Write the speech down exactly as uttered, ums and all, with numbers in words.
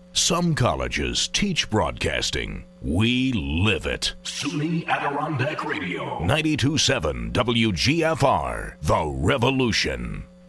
Some colleges teach broadcasting. We live it. SUNY Adirondack Radio. ninety-two point seven W G F R, The Revolution.